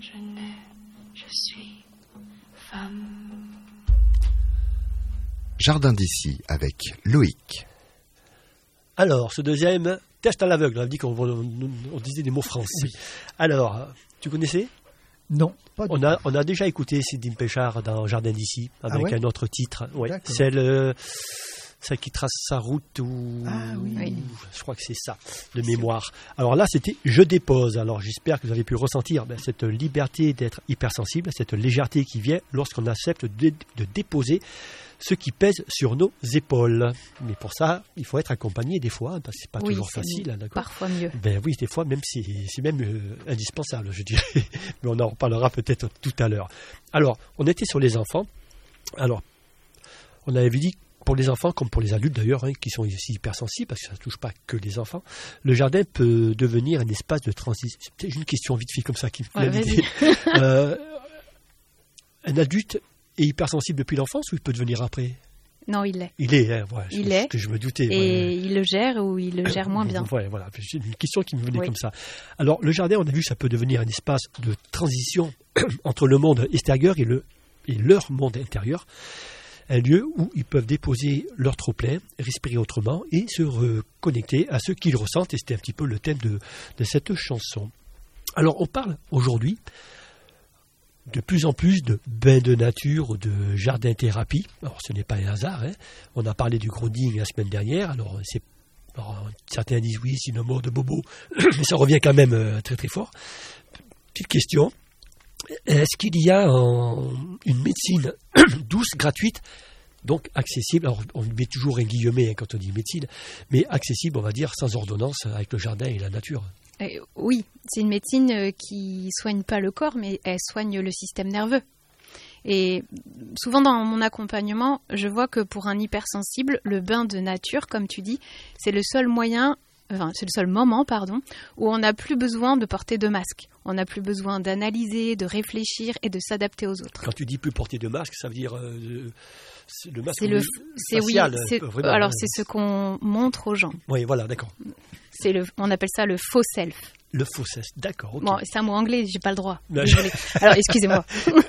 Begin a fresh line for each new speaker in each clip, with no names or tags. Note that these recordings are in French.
je nais, je suis femme.
Jardin d'ici avec Loïc.
Alors, ce deuxième, test à l'aveugle. On a dit qu'on disait des mots français. Alors, tu connaissais ?
Non, pas du tout.
On a déjà écouté Sylvie Péchard dans Jardin d'ici, avec un autre titre. Ouais. Celle qui trace sa route, je crois que c'est ça, de mémoire. Alors là, c'était « Je dépose ». Alors j'espère que vous avez pu ressentir cette liberté d'être hypersensible, cette légèreté qui vient lorsqu'on accepte de déposer ce qui pèse sur nos épaules. Mais pour ça, il faut être accompagné des fois, parce que c'est pas toujours facile. Hein, d'accord ?
Parfois mieux.
Ben oui, des fois, même c'est même indispensable, je dirais. Mais on en reparlera peut-être tout à l'heure. Alors, on était sur les enfants. Alors, on avait dit, pour les enfants, comme pour les adultes d'ailleurs, qui sont aussi hypersensibles, parce que ça ne touche pas que les enfants, le jardin peut devenir un espace de transition. C'est une question vite fait comme ça qui me vient l'idée. Un adulte est hypersensible depuis l'enfance ou il peut devenir après ?
Non, il l'est.
Il est, hein,
il est.
Que je me doutais.
Et il le gère ou il le gère moins bien.
Voilà, c'est une question qui me venait comme ça. Alors, le jardin, on a vu, ça peut devenir un espace de transition entre le monde extérieur et leur monde intérieur. Un lieu où ils peuvent déposer leur trop-plein, respirer autrement et se reconnecter à ce qu'ils ressentent. Et c'était un petit peu le thème de cette chanson. Alors, on parle aujourd'hui de plus en plus de bains de nature ou de jardin-thérapie. Alors, ce n'est pas un hasard. Hein. On a parlé du grounding la semaine dernière. Alors, certains disent oui, c'est une mode de bobo, mais ça revient quand même très très fort. Petite question. Est-ce qu'il y a une médecine douce, gratuite, donc accessible, alors on met toujours un guillemet quand on dit médecine, mais accessible, on va dire, sans ordonnance, avec le jardin et la nature?
Oui, c'est une médecine qui soigne pas le corps, mais elle soigne le système nerveux. Et souvent dans mon accompagnement, je vois que pour un hypersensible, le bain de nature, comme tu dis, c'est le seul moment, où on n'a plus besoin de porter de masque. On n'a plus besoin d'analyser, de réfléchir et de s'adapter aux autres.
Quand tu dis plus porter de masque, ça veut dire le masque
facial. Alors c'est ce qu'on montre aux gens.
Oui, voilà, d'accord.
On appelle ça le faux self.
Le faux self, d'accord. Okay.
Bon, c'est un mot anglais, j'ai pas le droit. Désolée. Alors excusez-moi.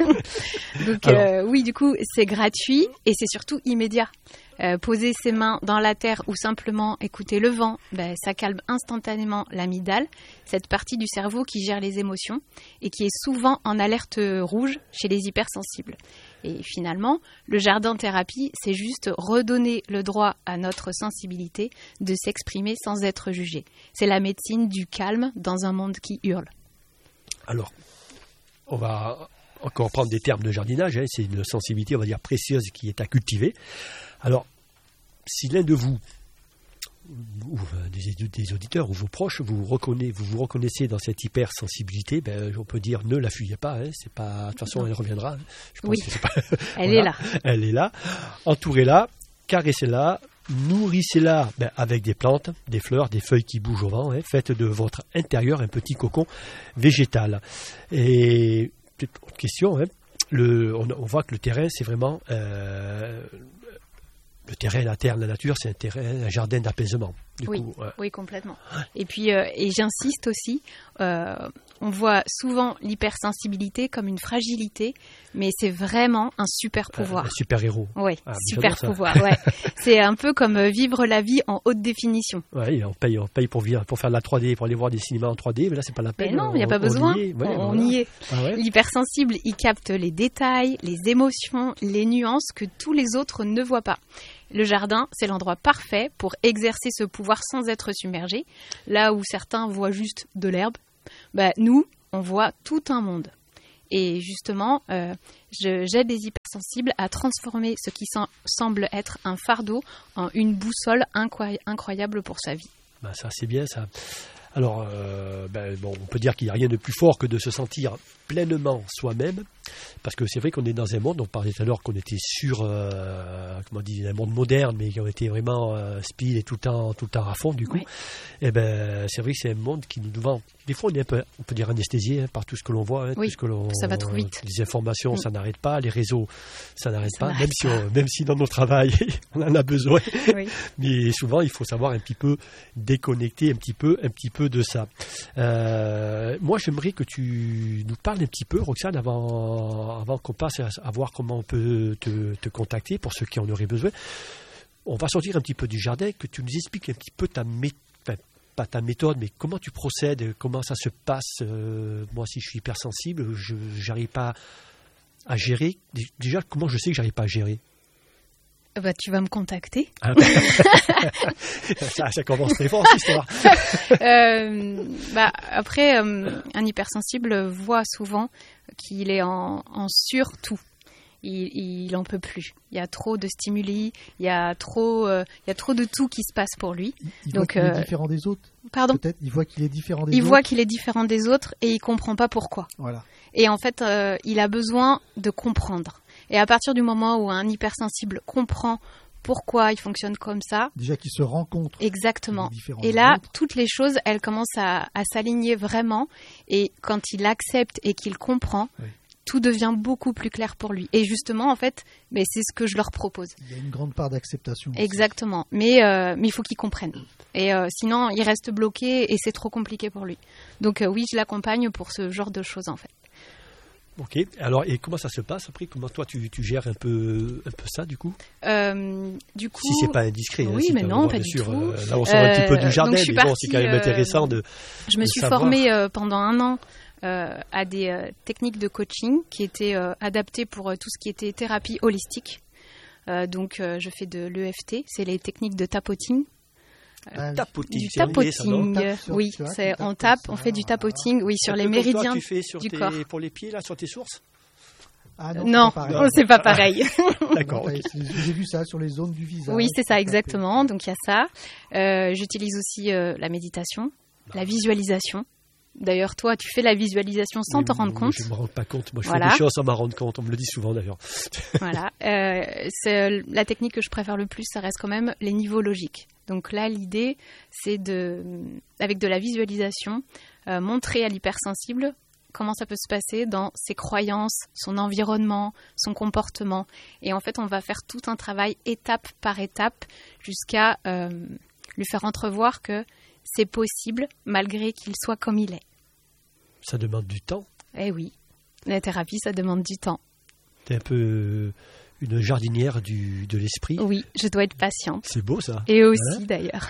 Donc oui, du coup, c'est gratuit et c'est surtout immédiat. Poser ses mains dans la terre ou simplement écouter le vent, ça calme instantanément l'amygdale, cette partie du cerveau qui gère les émotions et qui est souvent en alerte rouge chez les hypersensibles. Et finalement, le jardin-thérapie, c'est juste redonner le droit à notre sensibilité de s'exprimer sans être jugé. C'est la médecine du calme dans un monde qui hurle. Alors,
on va encore prendre des termes de jardinage, c'est une sensibilité, on va dire, précieuse qui est à cultiver. Alors, si l'un de vous, ou des auditeurs, ou vos proches, vous vous reconnaissez dans cette hypersensibilité, on peut dire ne la fuyez pas, c'est pas, de toute façon elle reviendra. Je pense que c'est pas,
elle est là.
Elle est là, entourez-la, caressez-la, nourrissez-la avec des plantes, des fleurs, des feuilles qui bougent au vent, faites de votre intérieur un petit cocon végétal. Et petite autre question, on voit que le terrain, c'est vraiment le terrain, la terre, la nature, c'est un jardin d'apaisement.
Oui, complètement. Et puis, et j'insiste aussi, on voit souvent l'hypersensibilité comme une fragilité, mais c'est vraiment un super pouvoir.
Un super héros.
Oui, super pouvoir. Ouais. C'est un peu comme vivre la vie en haute définition.
Oui, on paye pour faire de la 3D, pour aller voir des cinémas en 3D, mais là, c'est pas la peine.
Mais non, il n'y a pas besoin. On y est. Ah ouais. L'hypersensible, il capte les détails, les émotions, les nuances que tous les autres ne voient pas. Le jardin, c'est l'endroit parfait pour exercer ce pouvoir sans être submergé. Là où certains voient juste de l'herbe, nous, on voit tout un monde. Et justement, j'aide les hypersensibles à transformer ce qui semble être un fardeau en une boussole incroyable pour sa vie.
Ça, c'est bien ça. Alors, on peut dire qu'il n'y a rien de plus fort que de se sentir pleinement soi-même Parce que c'est vrai qu'on est dans un monde, on parlait tout à l'heure qu'on était sur un monde moderne, mais qu'on était vraiment speed et tout le temps à fond du coup.
Oui.
Et ben c'est vrai que c'est un monde qui nous devant. Des fois on est un peu, on peut dire anesthésié par tout ce que l'on voit,
Oui,
tout ce que l'on,
ça va trop vite.
Les informations, ça n'arrête pas, les réseaux, ça n'arrête
Ça
pas,
n'arrête
même si dans notre travail on en a besoin.
Oui.
Mais souvent il faut savoir un petit peu déconnecter un petit peu de ça. Moi j'aimerais que tu nous parles un petit peu, Roxane, avant qu'on passe à voir comment on peut te contacter pour ceux qui en auraient besoin. On va sortir un petit peu du jardin, que tu nous expliques un petit peu pas ta méthode, mais comment tu procèdes, comment ça se passe. Moi, si je suis hypersensible, je n'arrive pas à gérer. Déjà, comment je sais que j'arrive pas à gérer?
Tu vas me contacter.
Ça commence très fort, cette histoire.
Après, un hypersensible voit souvent qu'il est en surtout. Il en peut plus. Il y a trop de stimuli, il y a trop de tout qui se passe pour lui.
Il voit qu'il est différent des autres.
Pardon.
Peut-être. Il voit qu'il est différent des autres.
Il voit qu'il est différent des autres et il comprend pas pourquoi.
Voilà.
Et en fait, il a besoin de comprendre. Et à partir du moment où un hypersensible comprend pourquoi il fonctionne comme ça,
déjà qu'il se rend compte.
Exactement.
Et
là, toutes les choses, elles commencent à s'aligner vraiment. Et quand il accepte et qu'il comprend,
oui,
tout devient beaucoup plus clair pour lui. Et justement, en fait, c'est ce que je leur propose.
Il y a une grande part d'acceptation.
Exactement. Mais il faut qu'il comprenne. Et sinon, il reste bloqué et c'est trop compliqué pour lui. Donc oui, je l'accompagne pour ce genre de choses, en fait.
Ok. Alors, et comment ça se passe après? Comment toi tu gères un peu ça du coup?
Si
c'est pas indiscret.
Oui,
si
mais non, pas du tout.
Là, on sort un petit peu du jardin, mais bon, c'est quand même intéressant de.
Je me suis formée pendant 1 an à des techniques de coaching qui étaient adaptées pour tout ce qui était thérapie holistique. Donc, je fais de l'EFT, c'est les techniques de tapoting.
Du
tapoting, oui, on tape, on fait du tapoting, oui, sur les méridiens
tu fais sur
du corps.
Pour les pieds, là, sur tes sources?
Ah
non, c'est pas pareil.
D'accord. Okay. J'ai vu ça sur les zones du visage.
Oui, c'est ça, exactement. Donc il y a ça. J'utilise aussi la méditation, la visualisation. D'ailleurs, toi, tu fais la visualisation sans te rendre compte.
Je ne me rends pas compte. Moi, je fais des choses sans m'en rendre compte. On me le dit souvent, d'ailleurs.
Voilà. C'est la technique que je préfère le plus, ça reste quand même les niveaux logiques. Donc là, l'idée, c'est avec de la visualisation, montrer à l'hypersensible comment ça peut se passer dans ses croyances, son environnement, son comportement. Et en fait, on va faire tout un travail étape par étape jusqu'à lui faire entrevoir que c'est possible malgré qu'il soit comme il est.
Ça demande du temps.
Eh oui, la thérapie, ça demande du temps.
T'es un peu une jardinière de l'esprit.
Oui, je dois être patiente.
C'est beau ça.
Et aussi d'ailleurs.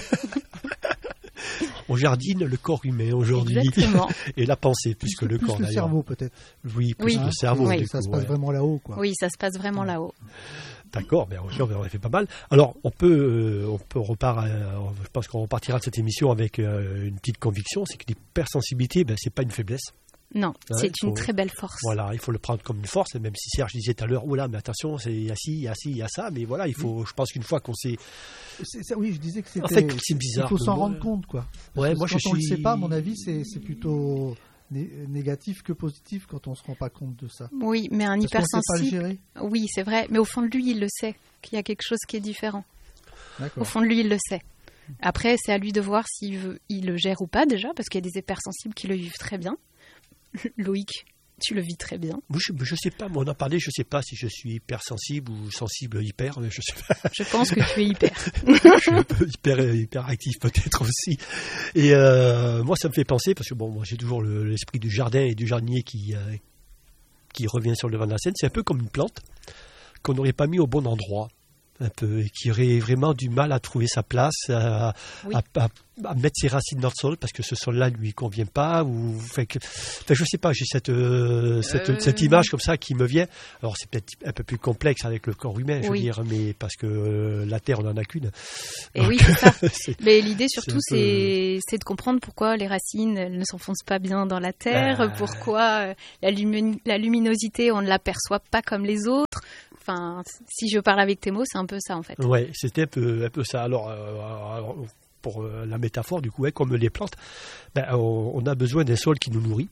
On jardine le corps humain aujourd'hui.
Exactement.
Et la pensée plus que le corps
le
d'ailleurs.
Cerveau peut-être.
Oui, plus le cerveau.
Oui.
Ça se passe vraiment là-haut, quoi.
Oui, ça se passe vraiment là-haut.
D'accord, mais on en a fait pas mal. Alors, on peut je pense qu'on repartira de cette émission avec une petite conviction, c'est que l'hypersensibilité, c'est pas une faiblesse.
Non, c'est une très belle force.
Voilà, il faut le prendre comme une force, même si Serge disait tout à l'heure, mais attention, il y a ci, il y a ça, mais voilà, il faut, je pense qu'une fois qu'on sait...
Oui, je disais que c'était...
En fait, c'est bizarre.
Il faut s'en rendre compte, quoi.
Ouais, moi,
quand on ne le sait pas, à mon avis, c'est plutôt négatif que positif quand on ne se rend pas compte de ça.
Oui, mais un hypersensible...
Pas le gérer.
Oui, c'est vrai, mais au fond de lui, il le sait, qu'il y a quelque chose qui est différent.
D'accord.
Au fond de lui, il le sait. Après, c'est à lui de voir s'il le gère ou pas, déjà, parce qu'il y a des hypersensibles qui le vivent très bien. Loïc, tu le vis très bien.
Je sais pas, moi on en parlait, je sais pas si je suis hypersensible ou sensible hyper, je sais pas.
Je pense que tu es hyper.
Je suis un peu hyper actif peut-être aussi. Et moi ça me fait penser, parce que moi j'ai toujours l'esprit du jardin et du jardinier qui revient sur le devant de la scène. C'est un peu comme une plante qu'on n'aurait pas mis au bon endroit. Un peu, et qui aurait vraiment du mal à trouver sa place, à mettre ses racines dans le sol parce que ce sol-là lui convient pas, je sais pas, j'ai cette image comme ça qui me vient. Alors c'est peut-être un peu plus complexe avec le corps humain, je veux dire, mais parce que la terre on en a qu'une.
Et donc, oui, c'est ça. Mais l'idée surtout c'est de comprendre pourquoi les racines elles ne s'enfoncent pas bien dans la terre, pourquoi la luminosité on ne l'aperçoit pas comme les autres. Enfin, si je parle avec tes mots, c'est un peu ça en fait.
Ouais, c'était un peu ça. Alors pour la métaphore, du coup, comme les plantes, on a besoin d'un sol qui nous nourrit.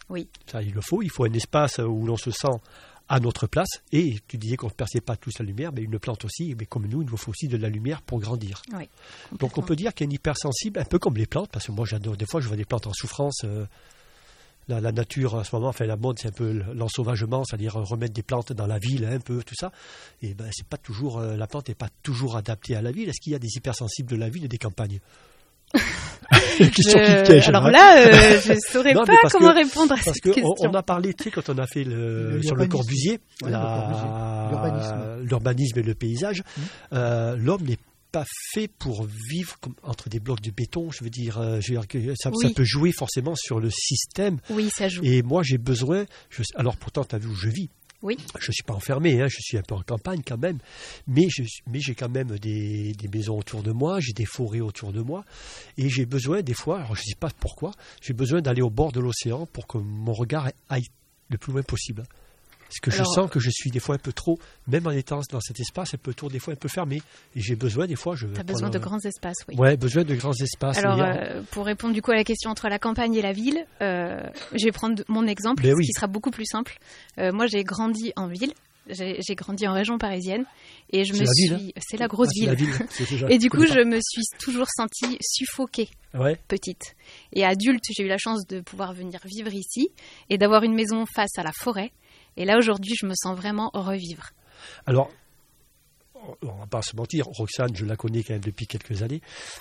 Oui.
Ça, il le faut. Il faut un espace où l'on se sent à notre place. Et tu disais qu'on ne perçait pas tous la lumière, mais une plante aussi, mais comme nous, il nous faut aussi de la lumière pour grandir.
Oui,
donc on peut dire qu'il y a une hypersensible, un peu comme les plantes, parce que moi j'adore, des fois je vois des plantes en souffrance. La nature en ce moment, la mode, c'est un peu l'ensauvagement, c'est-à-dire remettre des plantes dans la ville, un peu, tout ça. Et c'est pas toujours, la plante n'est pas toujours adaptée à la ville. Est-ce qu'il y a des hypersensibles de la ville et des campagnes?
Alors là, je ne saurais pas comment répondre à cette question.
On a parlé, tu sais, quand on a fait sur le Corbusier, l'urbanisme et le paysage, l'homme n'est pas fait pour vivre entre des blocs de béton. Je veux dire que ça peut jouer forcément sur le système.
Oui, ça joue.
Et moi, j'ai besoin. Alors pourtant, tu as vu où je vis.
Oui.
Je ne suis pas enfermé, je suis un peu en campagne quand même, mais j'ai quand même des maisons autour de moi, j'ai des forêts autour de moi, et j'ai besoin des fois, alors je ne sais pas pourquoi, j'ai besoin d'aller au bord de l'océan pour que mon regard aille le plus loin possible. Parce que je sens que je suis des fois un peu trop, même en étant dans cet espace, un peu trop, des fois un peu fermé. Et j'ai besoin des fois... Tu
as besoin de grands espaces, oui.
Oui, besoin de grands espaces.
Alors, pour répondre du coup à la question entre la campagne et la ville, je vais prendre mon exemple, qui sera beaucoup plus simple. Moi, j'ai grandi en ville. J'ai grandi en région parisienne. Et c'est la grosse ville. Et du coup, je me suis toujours sentie suffoquée, petite. Et adulte, j'ai eu la chance de pouvoir venir vivre ici et d'avoir une maison face à la forêt. Et là, aujourd'hui, je me sens vraiment revivre. Alors,
on ne va pas se mentir, Roxane, je la connais quand même depuis quelques années.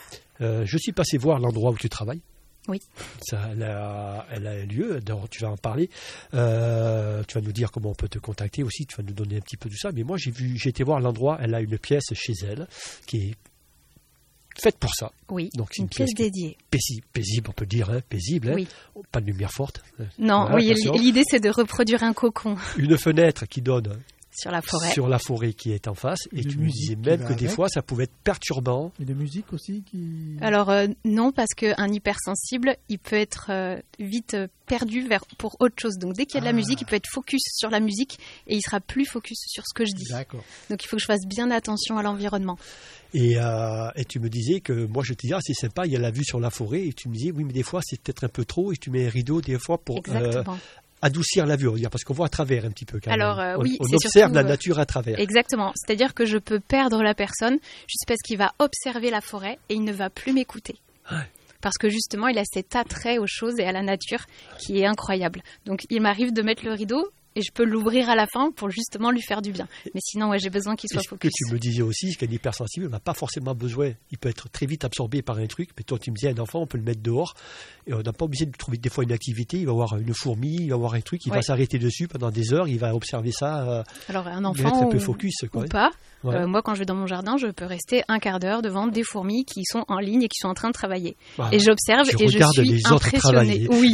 Je suis passé voir l'endroit où tu travailles.
Oui.
Elle a un lieu, tu vas en parler. Tu vas nous dire comment on peut te contacter aussi, tu vas nous donner un petit peu de ça. Mais moi, j'ai été voir l'endroit, elle a une pièce chez elle qui est faite pour ça.
Oui, donc c'est une pièce dédiée.
Paisible, on peut dire, paisible.
Oui.
Pas de lumière forte.
Non, voilà, l'idée c'est de reproduire un cocon.
Une fenêtre qui donne
sur la forêt.
Sur la forêt qui est en face. Et tu me disais même que des fois ça pouvait être perturbant.
Et de musique aussi qui...
Alors non, parce qu'un hypersensible, il peut être vite perdu pour autre chose. Donc dès qu'il y a de la musique, il peut être focus sur la musique et il sera plus focus sur ce que je dis.
D'accord.
Donc il faut que je fasse bien attention à l'environnement.
Et tu me disais que moi je te disais c'est sympa, il y a la vue sur la forêt. Et tu me disais oui mais des fois c'est peut-être un peu trop et tu mets un rideau des fois pour... adoucir la vue, parce qu'on voit à travers un petit peu. Quand
Alors,
même.
oui,
on observe la nature à travers.
Exactement. C'est-à-dire que je peux perdre la personne juste parce qu'il va observer la forêt et il ne va plus m'écouter. Ouais. Parce que justement, il a cet attrait aux choses et à la nature qui est incroyable. Donc, il m'arrive de mettre le rideau et je peux l'ouvrir à la fin pour justement lui faire du bien. Mais sinon, j'ai besoin qu'il soit focus.
Ce que tu me disais aussi, c'est qu'un hypersensible n'a pas forcément besoin. Il peut être très vite absorbé par un truc. Mais toi, tu me disais, un enfant, on peut le mettre dehors. Et on n'a pas obligé de trouver des fois une activité. Il va voir une fourmi, il va voir un truc, il va s'arrêter dessus pendant des heures, il va observer ça.
Alors, un enfant
être un peu focus,
ou pas. Ouais. Moi, quand je vais dans mon jardin, je peux rester un quart d'heure devant des fourmis qui sont en ligne et qui sont en train de travailler. Bah, et j'observe et je suis impressionnée. Oui.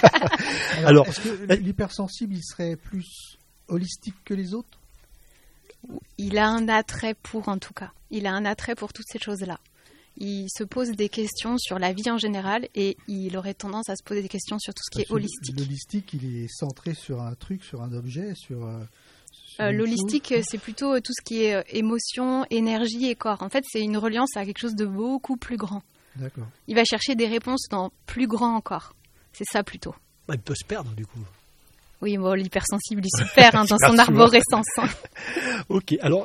Alors, est-ce que l'hypersensible, il serait plus holistique que les autres?
Il a un attrait pour, en tout cas. Il a un attrait pour toutes ces choses-là. Il se pose des questions sur la vie en général et il aurait tendance à se poser des questions sur tout ce qui est holistique.
L'holistique, il est centré sur un truc, sur un objet, sur
l'holistique, c'est plutôt tout ce qui est émotion, énergie et corps. En fait, c'est une reliance à quelque chose de beaucoup plus grand.
D'accord.
Il va chercher des réponses dans plus grand encore. C'est ça plutôt.
Bah, il peut se perdre du coup.
Oui, bon, l'hypersensible, il se perd dans son arborescence.
Ok, alors,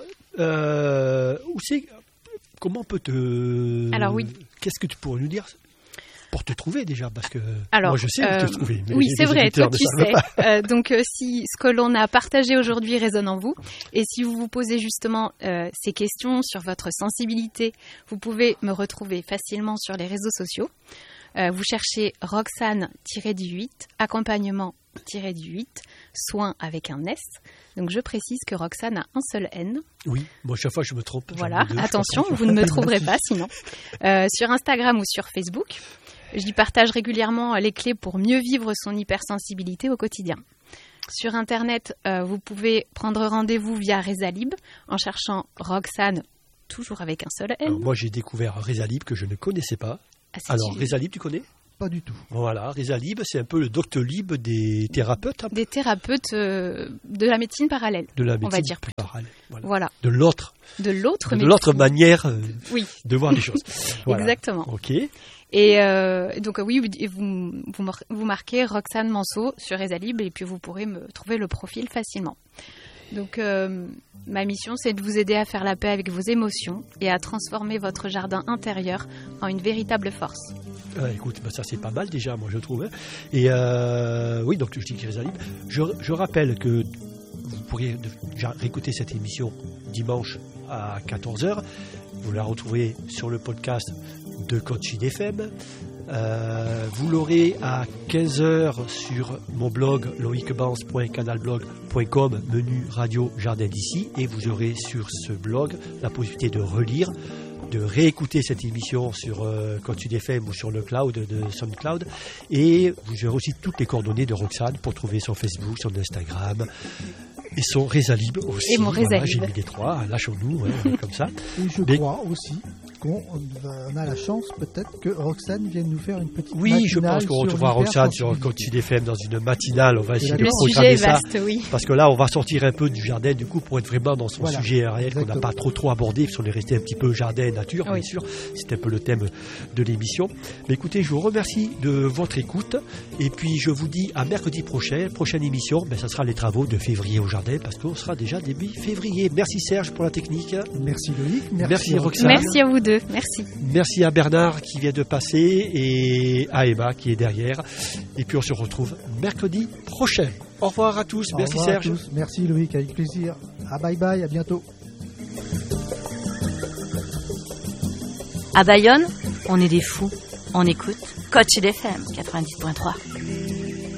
comment on peut te...
Alors oui.
Qu'est-ce que tu pourrais nous dire pour te trouver déjà, parce que moi je sais où te trouver. Mais
oui, c'est vrai, toi tu sais. Donc si ce que l'on a partagé aujourd'hui résonne en vous, et si vous vous posez justement ces questions sur votre sensibilité, vous pouvez me retrouver facilement sur les réseaux sociaux. Vous cherchez Roxane-18, accompagnement-18, soins avec un S. Donc je précise que Roxane a un seul N.
Oui, moi chaque fois je me trompe.
Voilà, attention, vous ne me trouverez pas sinon. Sur Instagram ou sur Facebook. J'y partage régulièrement les clés pour mieux vivre son hypersensibilité au quotidien. Sur Internet, vous pouvez prendre rendez-vous via Rezalib en cherchant Roxane, toujours avec un seul N.
Alors, moi, j'ai découvert Rezalib que je ne connaissais pas. Alors, Rezalib, tu connais ?
Pas du tout.
Voilà, Rezalib, c'est un peu le Doctolib des thérapeutes.
Des thérapeutes de la médecine parallèle, on va dire plutôt.
naturel.
Voilà.
De l'autre manière de voir les choses. Voilà.
Exactement.
Ok.
Et donc oui, vous marquez Roxane Manceau sur Esalib et puis vous pourrez me trouver le profil facilement. Donc ma mission, c'est de vous aider à faire la paix avec vos émotions et à transformer votre jardin intérieur en une véritable force.
Écoute, ça c'est pas mal déjà, moi je trouve. Et oui, donc je dis Esalib. Je rappelle que vous pourriez réécouter cette émission dimanche à 14h. Vous la retrouvez sur le podcast de Coaching FM. Vous l'aurez à 15h sur mon blog loicbans.canalblog.com, menu radio jardin d'ici, et vous aurez sur ce blog la possibilité de relire, de réécouter cette émission sur Coaching FM ou sur le cloud de SoundCloud, et vous aurez aussi toutes les coordonnées de Roxane pour trouver son Facebook, son Instagram et son Esalib aussi.
Et mon Esalib.
Voilà, j'ai mis les trois, lâchons-nous, comme ça.
Et je crois aussi qu'on a la chance peut-être que Roxane vienne nous faire une petite matinale.
Oui, je pense qu'on retrouvera Roxane sur Coaching FM dans une matinale. On va essayer de
programmer ça. Vaste, oui.
Parce que là, on va sortir un peu du jardin du coup pour être vraiment dans son sujet réel qu'on n'a pas trop abordé, parce qu'on est resté un petit peu jardin et nature, bien sûr. C'était un peu le thème de l'émission. Mais écoutez, je vous remercie de votre écoute et puis je vous dis à mercredi prochain. Prochaine émission, ça sera les travaux de février au jardin parce qu'on sera déjà début février. Merci Serge pour la technique.
Merci Loïc.
Merci Roxane.
Merci à vous deux. Merci.
Merci à Bernard qui vient de passer et à Emma qui est derrière. Et puis on se retrouve mercredi prochain. Au revoir à tous. Merci Serge.
Merci Loïc, avec plaisir. Bye bye, à bientôt.
À Bayonne, on est des fous. On écoute Coaching FM 90.3.